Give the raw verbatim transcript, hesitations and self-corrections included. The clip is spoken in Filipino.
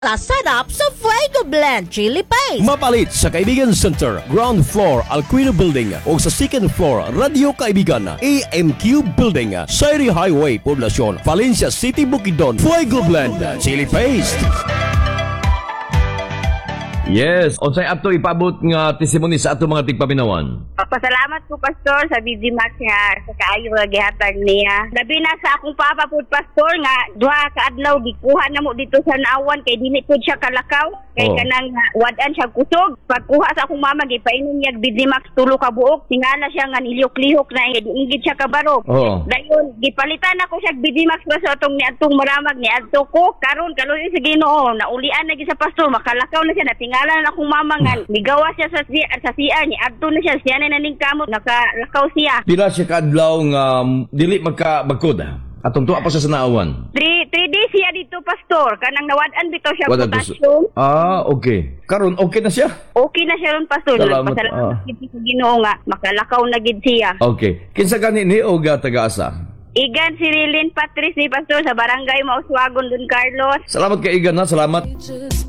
Sarap sa Fuego Blend Chili Paste. Mapalit sa Kaibigan Center, ground floor, Alquino Building o sa second floor, Radio Kaibigan, A M Q Building, Sairi Highway, Poblacion, Valencia City, Bukidnon. Fuego Blend Chili Paste. Yes, unsay ato ipabot nga testimony sa ato mga tigpaminawan. Pasalamat ko, Pastor, sa B D Max nga sa kaayo nga gihatag niya. Labi na sa akong papa po, Pastor, nga duha ka adlaw gikuha na mo dito sa Naawan kay dili po siya kalakaw. Kay Oh. kanang uh, wadan siya kusog. Pagkuha sa akong mama, gipainom niya B D Max tulo ka buok. Tingala siya nga niliyok-lihok na ingid siya kabarok. Oh. Dayon, gipalitan ako siya B D Max pa sa atong ni atong maramag ni adto ko. Karon kaluoy sa Ginoo, naulian na gid sa Pastor, makalakaw na siya, natingala na akong mama nga. Migawa siya sa sa C R ni adto na siya, siya na naning kamot, nakalakaw siya. Pila siya kadlaw nga um, dili magka magkod. Atong tuwa pa siya sa Naawan. Three, three days siya dito, Pastor. Kanang nawadan bitaw siya Wala potassium. Ah, okay. Karon okay na siya? Okay na siya ron, Pastor. Salamat, Pasalamat ah. gid sa Ginoo nga makalakaw na gid siya. Okay. Kinsa gani ni o ga taga-asa? Igan si Rilin Patrice ni Pastor sa barangay Mauswagon, Don Carlos. Salamat kay Igan ha, salamat. Just